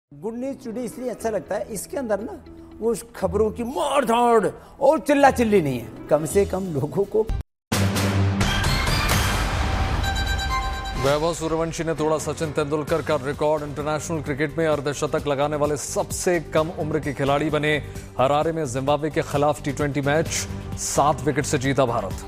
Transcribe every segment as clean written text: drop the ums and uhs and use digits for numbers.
Good news today इसलिए अच्छा लगता है, इसके अंदर ना वो खबरों की मार धाड़ और चिल्ला चिल्ली नहीं है, कम से कम लोगों को। वैभव सूर्यवंशी ने तोड़ा सचिन तेंदुलकर का रिकॉर्ड। इंटरनेशनल क्रिकेट में अर्धशतक लगाने वाले सबसे कम उम्र के खिलाड़ी बने। हरारे में जिम्बाब्वे के खिलाफ टी20 मैच 7 विकेट से जीता भारत।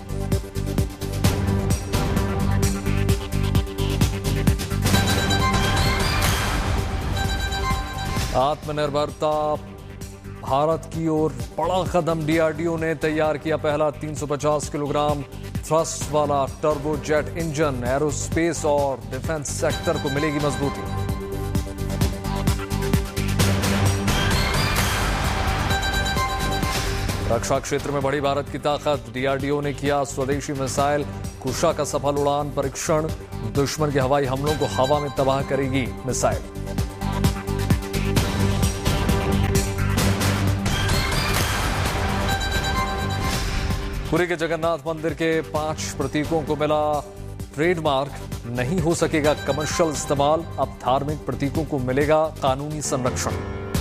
आत्मनिर्भरता भारत की ओर बड़ा कदम। डीआरडीओ ने तैयार किया पहला 350 किलोग्राम थ्रस्ट वाला टर्बोजेट इंजन। एरोस्पेस और डिफेंस सेक्टर को मिलेगी मजबूती। रक्षा क्षेत्र में बढ़ी भारत की ताकत। डीआरडीओ ने किया स्वदेशी मिसाइल कुशा का सफल उड़ान परीक्षण। दुश्मन के हवाई हमलों को हवा में तबाह करेगी मिसाइल। पुरी के जगन्नाथ मंदिर के 5 प्रतीकों को मिला ट्रेडमार्क। नहीं हो सकेगा कमर्शियल इस्तेमाल, अब धार्मिक प्रतीकों को मिलेगा कानूनी संरक्षण।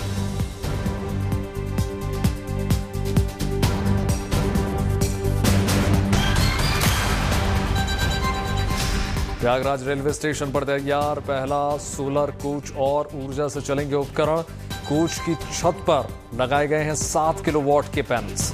प्रयागराज रेलवे स्टेशन पर तैयार पहला सोलर कोच और ऊर्जा से चलेंगे उपकरण। कोच की छत पर लगाए गए हैं 7 किलोवाट के पैनल्स।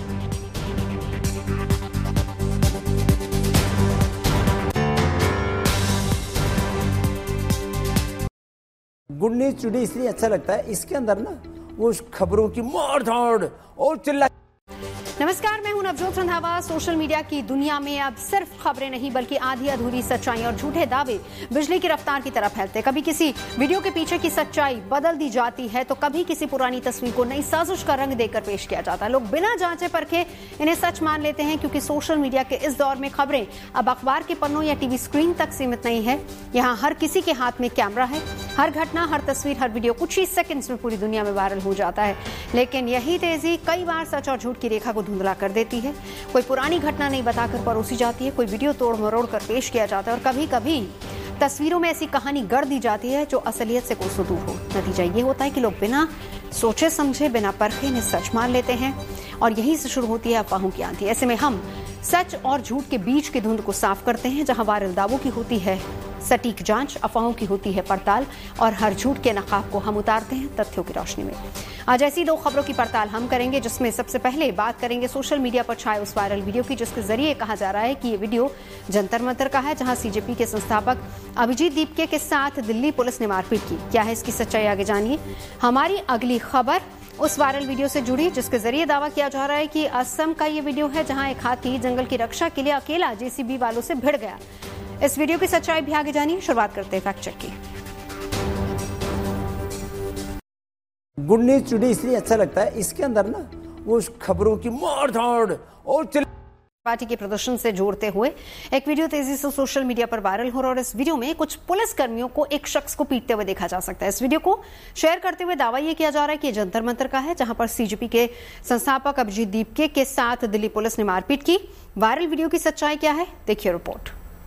गुड न्यूज टुडे इसलिए अच्छा लगता है, इसके अंदर ना वो खबरों की मार धाड़ और चिल्ला। नमस्कार, मैं हूं नवजोत रंधावा। सोशल मीडिया की दुनिया में अब सिर्फ खबरें नहीं बल्कि आधी अधूरी सच्चाई और झूठे दावे बिजली की रफ्तार की तरफ फैलते। कभी किसी वीडियो के पीछे की सच्चाई बदल दी जाती है तो कभी किसी पुरानी तस्वीर को नई साजिश का रंग देकर पेश किया जाता है। लोग बिना जांचे परखे इन्हें सच मान लेते हैं, क्योंकि सोशल मीडिया के इस दौर में खबरें अब अखबार के पन्नों या टीवी स्क्रीन तक सीमित नहीं है। यहाँ हर किसी के हाथ में कैमरा है। हर घटना, हर तस्वीर, हर वीडियो कुछ ही सेकंड्स में पूरी दुनिया में वायरल हो जाता है। लेकिन यही तेजी कई बार सच और झूठ की रेखा को धुंधला कर देती है। कोई पुरानी घटना नहीं बताकर परोसी जाती है, कोई वीडियो तोड़ मरोड़ कर पेश किया जाता है और कभी कभी तस्वीरों में ऐसी कहानी गढ़ दी जाती है जो असलियत से कोसों दूर हो। नतीजा ये होता है कि लोग बिना सोचे समझे, बिना परखे इन्हें सच मान लेते हैं और यही से शुरू होती है अफवाहों की आंधी। ऐसे में हम सच और झूठ के बीच की धुंध को साफ करते हैं। जहां वायरल दावों की होती है सटीक जांच, अफवाहों की होती है पड़ताल और हर झूठ के नकाब को हम उतारते हैं तथ्यों की रोशनी में। आज ऐसी 2 खबरों की पड़ताल हम करेंगे, जिसमें सबसे पहले बात करेंगे सोशल मीडिया पर छाए उस वायरल वीडियो की जिसके जरिए कहा जा रहा है कि ये वीडियो जंतर मंतर का है, जहां सीजेपी के संस्थापक अभिजीत दीपके के साथ दिल्ली पुलिस ने मारपीट की। क्या है इसकी सच्चाई, आगे जानिए। हमारी अगली खबर उस वायरल वीडियो से जुड़ी जिसके जरिए दावा किया जा रहा है कि असम का ये वीडियो है, जहां एक हाथी जंगल की रक्षा के लिए अकेला जेसीबी वालों से भिड़ गया। इस वीडियो की सच्चाई भी आगे जानिए। शुरुआत करते हैं फैक्ट चेक की। गुड न्यूज टुडे इसलिए अच्छा लगता है, इसके अंदर ना वो खबरों की मार धाड़ और पार्टी के प्रदर्शन से जोड़ते हुए एक वीडियो तेजी से सोशल मीडिया पर वायरल हो रहा है और इस वीडियो में कुछ पुलिस कर्मियों को एक शख्स को पीटते हुए देखा जा सकता है। इस वीडियो को शेयर करते हुए दावा यह किया जा रहा है कि यह जंतर मंतर का है, जहां पर सीजेपी के संस्थापक अभिजीत दीपके के साथ दिल्ली पुलिस ने मारपीट की। वायरल वीडियो की सच्चाई क्या है, देखिए रिपोर्ट।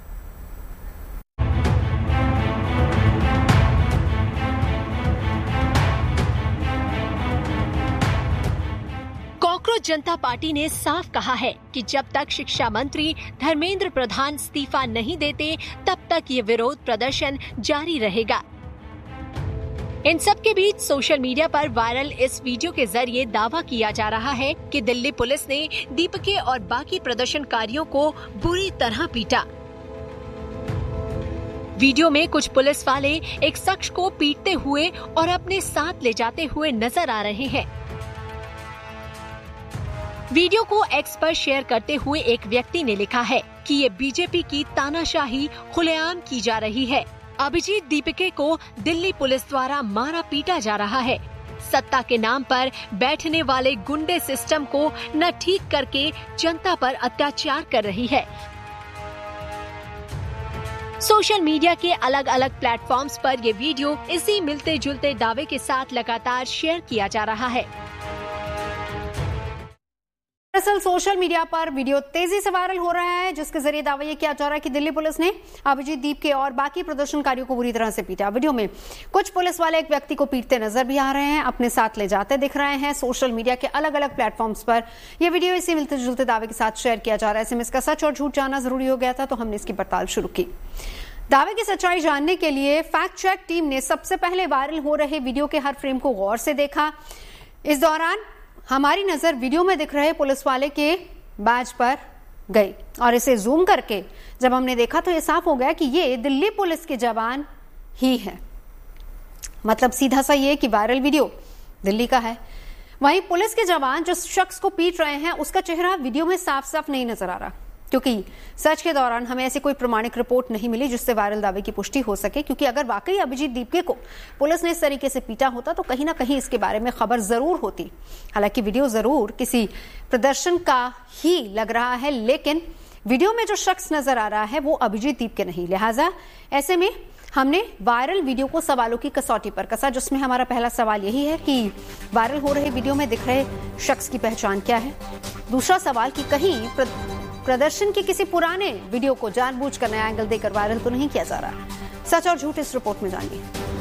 कॉकरोच जनता पार्टी ने साफ कहा है कि जब तक शिक्षा मंत्री धर्मेंद्र प्रधान इस्तीफा नहीं देते तब तक ये विरोध प्रदर्शन जारी रहेगा। इन सब के बीच सोशल मीडिया पर वायरल इस वीडियो के जरिए दावा किया जा रहा है कि दिल्ली पुलिस ने दीपके और बाकी प्रदर्शनकारियों को बुरी तरह पीटा। वीडियो में कुछ पुलिस वाले एक शख्स को पीटते हुए और अपने साथ ले जाते हुए नजर आ रहे हैं। वीडियो को एक्स पर शेयर करते हुए एक व्यक्ति ने लिखा है कि ये बीजेपी की तानाशाही खुलेआम की जा रही है। अभिजीत दीपके को दिल्ली पुलिस द्वारा मारा पीटा जा रहा है। सत्ता के नाम पर बैठने वाले गुंडे सिस्टम को न ठीक करके जनता पर अत्याचार कर रही है। सोशल मीडिया के अलग अलग प्लेटफॉर्म्स पर ये वीडियो इसी मिलते जुलते दावे के साथ लगातार शेयर किया जा रहा है। दरअसल सोशल मीडिया पर वीडियो तेजी से वायरल हो रहा है, जिसके जरिए दावा यह किया जा रहा है कि दिल्ली पुलिस ने अभिजीत दीप के और बाकी प्रदर्शनकारियों को बुरी तरह से पीटा। वीडियो में कुछ पुलिस वाले एक व्यक्ति को पीटते नजर भी आ रहे हैं, अपने साथ ले जाते दिख रहे हैं। सोशल मीडिया के अलग अलग प्लेटफॉर्म्स पर यह वीडियो इसी मिलते जुलते दावे के साथ शेयर किया जा रहा है। ऐसे में इसका सच और झूठ जानना जरूरी हो गया था, तो हमने इसकी पड़ताल शुरू की। दावे की सच्चाई जानने के लिए फैक्ट चेक टीम ने सबसे पहले वायरल हो रहे वीडियो के हर फ्रेम को गौर से देखा। इस दौरान हमारी नजर वीडियो में दिख रहे पुलिस वाले के बैज पर गई और इसे जूम करके जब हमने देखा तो यह साफ हो गया कि ये दिल्ली पुलिस के जवान ही है। मतलब सीधा सा ये कि वायरल वीडियो दिल्ली का है। वहीं पुलिस के जवान जिस शख्स को पीट रहे हैं उसका चेहरा वीडियो में साफ साफ नहीं नजर आ रहा, क्योंकि सर्च के दौरान हमें ऐसी कोई प्रमाणिक रिपोर्ट नहीं मिली जिससे वायरल दावे की पुष्टि हो सके। क्योंकि अगर वाकई अभिजीत दीपके को पुलिस ने इस तरीके से पीटा होता तो कहीं ना कहीं इसके बारे में खबर जरूर होती। हालांकि वीडियो जरूर किसी प्रदर्शन का ही लग रहा है, लेकिन वीडियो में जो शख्स नजर आ रहा है वो अभिजीत दीपके नहीं। लिहाजा ऐसे में हमने वायरल वीडियो को सवालों की कसौटी पर कसा, जिसमें हमारा पहला सवाल यही है कि वायरल हो रहे वीडियो में दिख रहे शख्स की पहचान क्या है। दूसरा सवाल कि कहीं प्रदर्शन के किसी पुराने वीडियो को जानबूझकर नया एंगल देकर वायरल तो नहीं किया जा रहा। सच और झूठ इस रिपोर्ट में जानिए।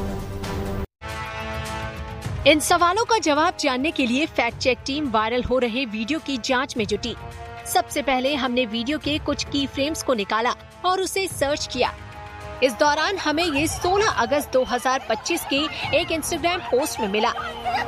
इन सवालों का जवाब जानने के लिए फैक्ट चेक टीम वायरल हो रहे वीडियो की जांच में जुटी। सबसे पहले हमने वीडियो के कुछ की फ्रेम्स को निकाला और उसे सर्च किया। इस दौरान हमें ये 16 अगस्त 2025 के एक इंस्टाग्राम पोस्ट में मिला।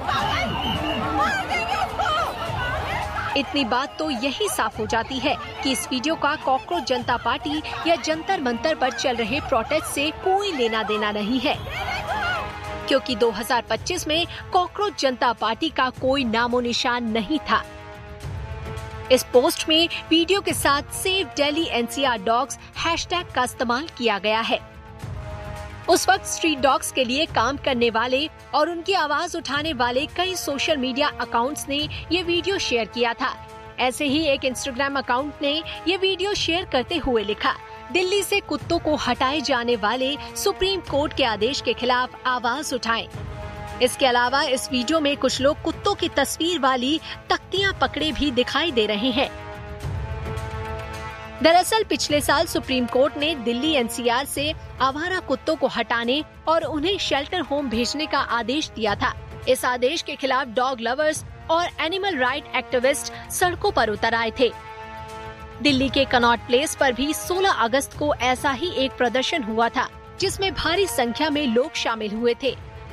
इतनी बात तो यही साफ हो जाती है कि इस वीडियो का कॉकरोच जनता पार्टी या जंतर मंतर पर चल रहे प्रोटेस्ट से कोई लेना देना नहीं है, क्योंकि 2025 में कॉकरोच जनता पार्टी का कोई नामो निशान नहीं था। इस पोस्ट में वीडियो के साथ save Delhi NCR dogs hashtag का इस्तेमाल किया गया है। उस वक्त स्ट्रीट डॉग्स के लिए काम करने वाले और उनकी आवाज उठाने वाले कई सोशल मीडिया अकाउंट्स ने ये वीडियो शेयर किया था। ऐसे ही एक इंस्टाग्राम अकाउंट ने ये वीडियो शेयर करते हुए लिखा, दिल्ली से कुत्तों को हटाए जाने वाले सुप्रीम कोर्ट के आदेश के खिलाफ आवाज उठाएं। इसके अलावा इस वीडियो में कुछ लोग कुत्तों की तस्वीर वाली तख्तियां पकड़े भी दिखाई दे रहे हैं। दरअसल पिछले साल सुप्रीम कोर्ट ने दिल्ली एनसीआर से आवारा कुत्तों को हटाने और उन्हें शेल्टर होम भेजने का आदेश दिया था। इस आदेश के खिलाफ डॉग लवर्स और एनिमल राइट एक्टिविस्ट सड़कों पर उतर आए थे। दिल्ली के कनॉट प्लेस पर भी 16 अगस्त को ऐसा ही एक प्रदर्शन हुआ था, जिसमें भारी संख्या में लोग शामिल हुए थे।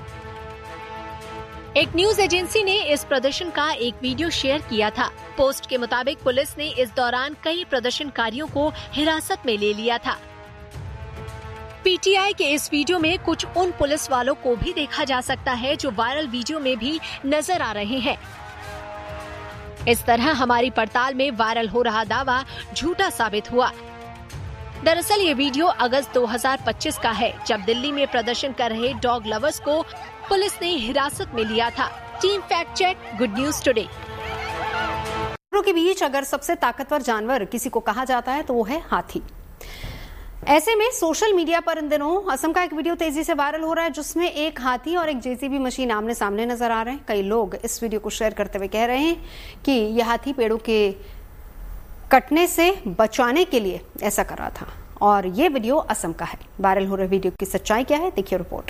एक न्यूज एजेंसी ने इस प्रदर्शन का एक वीडियो शेयर किया था। पोस्ट के मुताबिक पुलिस ने इस दौरान कई प्रदर्शनकारियों को हिरासत में ले लिया था। पीटीआई के इस वीडियो में कुछ उन पुलिस वालों को भी देखा जा सकता है जो वायरल वीडियो में भी नजर आ रहे हैं। इस तरह हमारी पड़ताल में वायरल हो रहा दावा झूठा साबित हुआ। दरअसल ये वीडियो अगस्त 2025 का है, जब दिल्ली में प्रदर्शन कर रहे डॉग लवर्स को पुलिस ने हिरासत में लिया था। Team fact check, good news today. के बीच अगर सबसे ताकतवर जानवर किसी को कहा जाता है तो वो है हाथी। ऐसे में सोशल मीडिया पर इन दिनों असम का एक वीडियो तेजी से वायरल हो रहा है, जिसमें एक हाथी और एक जेसीबी मशीन आमने सामने नजर आ रहे हैं। कई लोग इस वीडियो को शेयर करते हुए कह रहे हैं कि यह हाथी पेड़ों के कटने से बचाने के लिए ऐसा कर रहा था और ये वीडियो असम का है। वायरल हो रहे वीडियो की सच्चाई क्या है, देखिए रिपोर्ट।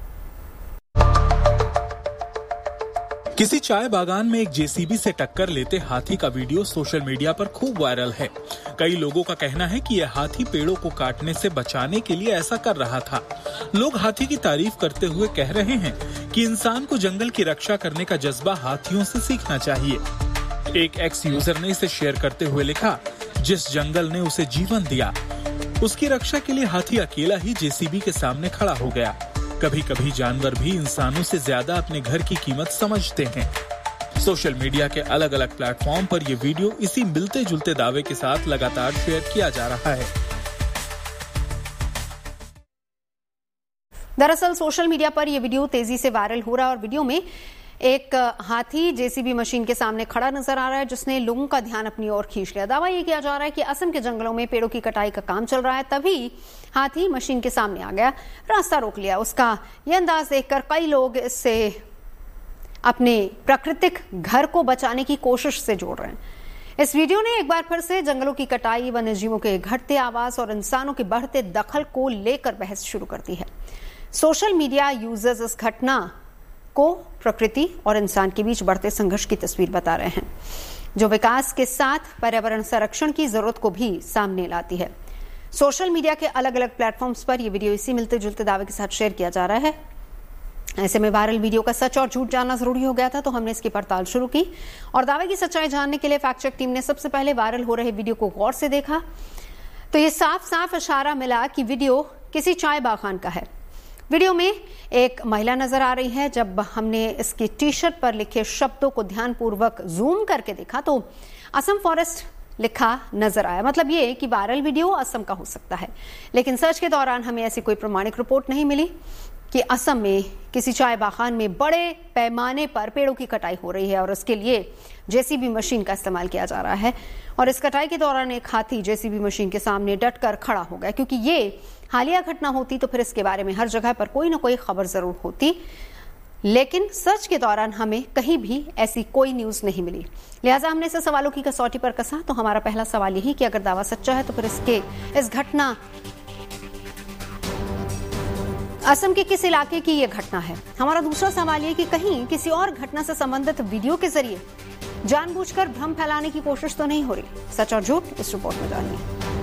किसी चाय बागान में एक जेसीबी से टक्कर लेते हाथी का वीडियो सोशल मीडिया पर खूब वायरल है। कई लोगों का कहना है कि यह हाथी पेड़ों को काटने से बचाने के लिए ऐसा कर रहा था। लोग हाथी की तारीफ करते हुए कह रहे हैं कि इंसान को जंगल की रक्षा करने का जज्बा हाथियों से सीखना चाहिए। एक एक्स यूजर ने इसे शेयर करते हुए लिखा, जिस जंगल ने उसे जीवन दिया उसकी रक्षा के लिए हाथी अकेला ही जेसीबी के सामने खड़ा हो गया। कभी कभी जानवर भी इंसानों से ज्यादा अपने घर की कीमत समझते हैं। सोशल मीडिया के अलग अलग प्लेटफॉर्म पर यह वीडियो इसी मिलते जुलते दावे के साथ लगातार शेयर किया जा रहा है। दरअसल सोशल मीडिया पर यह वीडियो तेजी से वायरल हो रहा है और वीडियो में एक हाथी जेसीबी मशीन के सामने खड़ा नजर आ रहा है, जिसने लोगों का ध्यान अपनी ओर खींच लिया। दावा यह किया जा रहा है कि असम के जंगलों में पेड़ों की कटाई का काम चल रहा है, तभी हाथी मशीन के सामने आ गया, रास्ता रोक लिया। उसका यह अंदाज देखकर कई लोग इससे अपने प्राकृतिक घर को बचाने की कोशिश से जोड़ रहे हैं। इस वीडियो ने एक बार फिर से जंगलों की कटाई, वन्यजीवों के घटते आवास और इंसानों के बढ़ते दखल को लेकर बहस शुरू कर दी है। सोशल मीडिया यूजर्स इस घटना को प्रकृति और इंसान के बीच बढ़ते संघर्ष की तस्वीर बता रहे हैं, जो विकास के साथ पर्यावरण संरक्षण की जरूरत को भी सामने लाती है। सोशल मीडिया के अलग अलग प्लेटफॉर्म्स पर यह वीडियो इसी मिलते जुलते दावे के साथ शेयर किया जा रहा है। ऐसे में वायरल वीडियो का सच और झूठ जानना जरूरी हो गया था, तो हमने इसकी पड़ताल शुरू की और दावे की सच्चाई जानने के लिए फैक्ट चेक टीम ने सबसे पहले वायरल हो रहे वीडियो को गौर से देखा तो ये साफ साफ इशारा मिला कि वीडियो किसी चाय बागान का है। वीडियो में एक महिला नजर आ रही है। जब हमने इसकी टी शर्ट पर लिखे शब्दों को ध्यानपूर्वक जूम करके देखा तो असम फॉरेस्ट लिखा नजर आया। मतलब ये कि वायरल वीडियो असम का हो सकता है, लेकिन सर्च के दौरान हमें ऐसी कोई प्रमाणिक रिपोर्ट नहीं मिली कि असम में किसी चाय बागान में बड़े पैमाने पर पेड़ों की कटाई हो रही है और उसके लिए जेसीबी मशीन का इस्तेमाल किया जा रहा है। और इस कटाई के दौरान एक हाथी जेसीबी मशीन के सामने डटकर खड़ा हो गया। क्योंकि ये हालिया घटना होती तो फिर इसके बारे में हर जगह पर कोई ना कोई खबर जरूर होती, लेकिन सर्च के दौरान हमें कहीं भी ऐसी कोई न्यूज नहीं मिली। लिहाजा हमने इसे सवालों की कसौटी पर कसा। तो हमारा पहला सवाल यही कि अगर दावा सच्चा है तो फिर इस घटना असम के किस इलाके की यह घटना है। हमारा दूसरा सवाल यह कि कहीं किसी और घटना से संबंधित वीडियो के जरिए जानबूझकर भ्रम फैलाने की कोशिश तो नहीं हो रही। सच और झूठ इस रिपोर्ट में जानिए।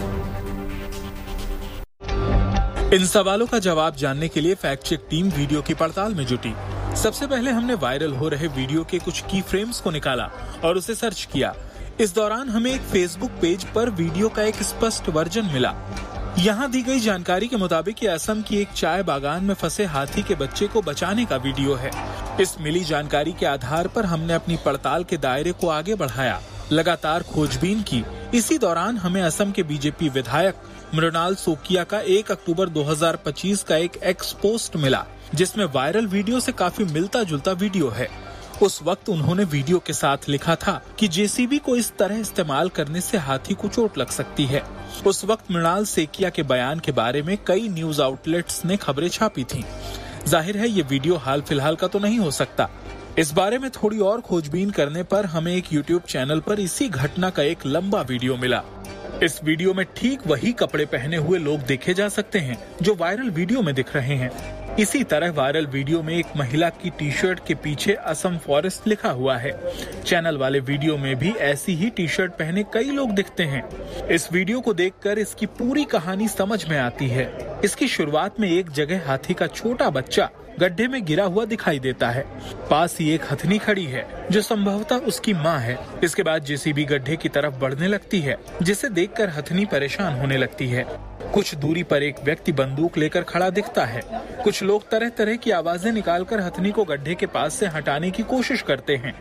इन सवालों का जवाब जानने के लिए फैक्ट चेक टीम वीडियो की पड़ताल में जुटी। सबसे पहले हमने वायरल हो रहे वीडियो के कुछ की फ्रेम्स को निकाला और उसे सर्च किया। इस दौरान हमें एक फेसबुक पेज पर वीडियो का एक स्पष्ट वर्जन मिला। यहाँ दी गई जानकारी के मुताबिक ये असम की एक चाय बागान में फंसे हाथी के बच्चे को बचाने का वीडियो है। इस मिली जानकारी के आधार पर हमने अपनी पड़ताल के दायरे को आगे बढ़ाया, लगातार खोजबीन की। इसी दौरान हमें असम के बीजेपी विधायक मृणाल शोकिया का 1 अक्टूबर 2025 का एक एक्स पोस्ट मिला, जिसमें वायरल वीडियो से काफी मिलता जुलता वीडियो है। उस वक्त उन्होंने वीडियो के साथ लिखा था कि जेसीबी को इस तरह इस्तेमाल करने से हाथी को चोट लग सकती है। उस वक्त मृणाल शोकिया के बयान के बारे में कई न्यूज आउटलेट्स ने खबरें छापी थीं। जाहिर है ये वीडियो हाल फिलहाल का तो नहीं हो सकता। इस बारे में थोड़ी और खोजबीन करने पर हमें एक यूट्यूब चैनल पर इसी घटना का एक लंबा वीडियो मिला। इस वीडियो में ठीक वही कपड़े पहने हुए लोग देखे जा सकते हैं जो वायरल वीडियो में दिख रहे हैं। इसी तरह वायरल वीडियो में एक महिला की टी शर्ट के पीछे असम फॉरेस्ट लिखा हुआ है। चैनल वाले वीडियो में भी ऐसी ही टी शर्ट पहने कई लोग दिखते हैं। इस वीडियो को देखकर इसकी पूरी कहानी समझ में आती है। इसकी शुरुआत में एक जगह हाथी का छोटा बच्चा गड्ढे में गिरा हुआ दिखाई देता है। पास ही एक हथनी खड़ी है जो संभवतः उसकी माँ है। इसके बाद जेसीबी गड्ढे की तरफ बढ़ने लगती है, जिसे देखकर हथनी परेशान होने लगती है। कुछ दूरी पर एक व्यक्ति बंदूक लेकर खड़ा दिखता है। कुछ लोग तरह तरह की आवाजें निकालकर हथनी को गड्ढे के पास से हटाने की कोशिश करते हैं,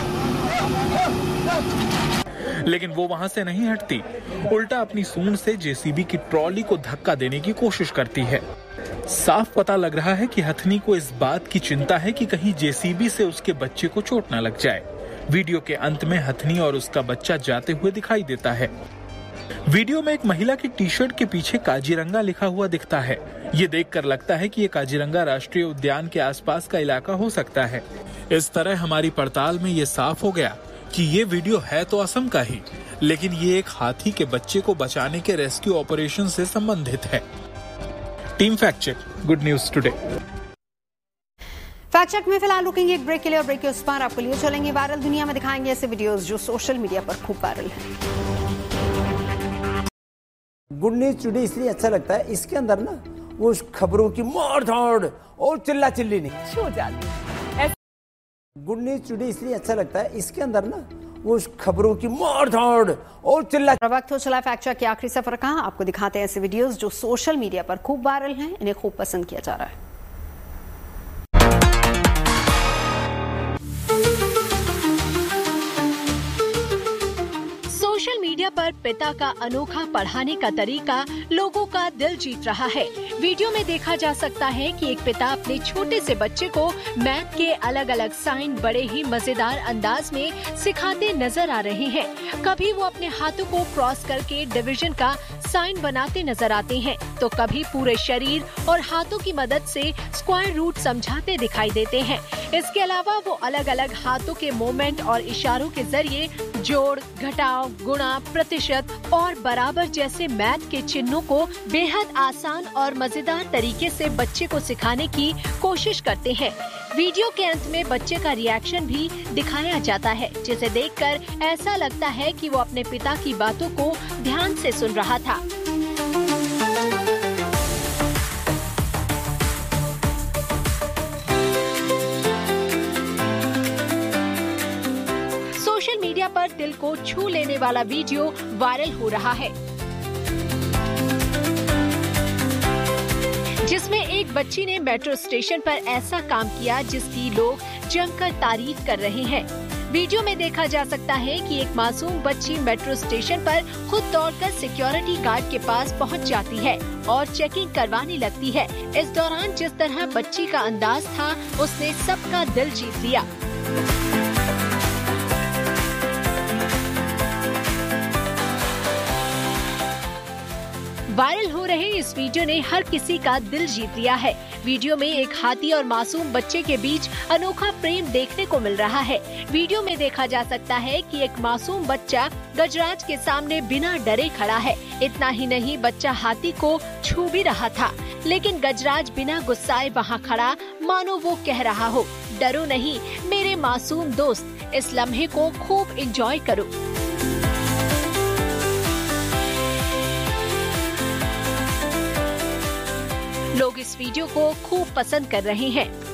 लेकिन वो वहाँ से नहीं हटती, उल्टा अपनी सूंड से जेसीबी की ट्रॉली को धक्का देने की कोशिश करती है। साफ पता लग रहा है कि हथनी को इस बात की चिंता है कि कहीं जेसीबी से उसके बच्चे को चोट न लग जाए। वीडियो के अंत में हथनी और उसका बच्चा जाते हुए दिखाई देता है। वीडियो में एक महिला की टी शर्ट के पीछे काजीरंगा लिखा हुआ दिखता है। ये देखकर लगता है कि ये काजीरंगा राष्ट्रीय उद्यान के आसपास का इलाका हो सकता है। इस तरह हमारी पड़ताल में ये साफ हो गया कि ये वीडियो है तो असम का ही, लेकिन ये एक हाथी के बच्चे को बचाने के रेस्क्यू ऑपरेशन से संबंधित है। Team fact check, good news today. Fact check में फिलहाल रुकेंगे एक ब्रेक के लिए और ब्रेक के उस पार आपको लिए चलेंगे वायरल दुनिया में, दिखाएंगे ऐसे वीडियोस जो सोशल मीडिया पर खूब वायरल हैं। गुड न्यूज टुडे इसलिए अच्छा लगता है, इसके अंदर ना वो खबरों की मार धाड़ और चिल्ला चिल्ली नहीं हो जाती। गुड न्यूज टुडे इसलिए अच्छा लगता है, इसके अंदर ना वो खबरों की मार धाड़ और चिल्ला। वक्त हो चला फैक्ट चेक के आखिरी सफर का। आपको दिखाते हैं ऐसे वीडियोस जो सोशल मीडिया पर खूब वायरल हैं, इन्हें खूब पसंद किया जा रहा है। सोशल मीडिया पर पिता का अनोखा पढ़ाने का तरीका लोगों का दिल जीत रहा है। वीडियो में देखा जा सकता है कि एक पिता अपने छोटे से बच्चे को मैथ के अलग अलग साइन बड़े ही मजेदार अंदाज में सिखाते नजर आ रहे हैं। कभी वो अपने हाथों को क्रॉस करके डिवीजन का साइन बनाते नजर आते हैं, तो कभी पूरे शरीर और हाथों की मदद से स्क्वायर रूट समझाते दिखाई देते हैं। इसके अलावा वो अलग अलग हाथों के मूवमेंट और इशारों के जरिए जोड़, घटाव, गुणा, प्रतिशत और बराबर जैसे मैथ के चिन्हों को बेहद आसान और मजेदार तरीके से बच्चे को सिखाने की कोशिश करते हैं। वीडियो के अंत में बच्चे का रिएक्शन भी दिखाया जाता है, जिसे देखकर ऐसा लगता है कि वो अपने पिता की बातों को ध्यान से सुन रहा था। सोशल मीडिया पर दिल को छू लेने वाला वीडियो वायरल हो रहा है, जिसमें एक बच्ची ने मेट्रो स्टेशन पर ऐसा काम किया जिसकी लोग जमकर तारीफ कर रहे हैं। वीडियो में देखा जा सकता है कि एक मासूम बच्ची मेट्रो स्टेशन पर खुद दौड़कर सिक्योरिटी गार्ड के पास पहुंच जाती है और चेकिंग करवाने लगती है। इस दौरान जिस तरह बच्ची का अंदाज था, उसने सबका दिल जीत लिया। वायरल हो रहे इस वीडियो ने हर किसी का दिल जीत लिया है। वीडियो में एक हाथी और मासूम बच्चे के बीच अनोखा प्रेम देखने को मिल रहा है। वीडियो में देखा जा सकता है कि एक मासूम बच्चा गजराज के सामने बिना डरे खड़ा है। इतना ही नहीं, बच्चा हाथी को छू भी रहा था, लेकिन गजराज बिना गुस्साए वहाँ खड़ा, मानो वो कह रहा हो, डरो नहीं मेरे मासूम दोस्त, इस लम्हे को खूब एंजॉय करो। लोग इस वीडियो को खूब पसंद कर रहे हैं।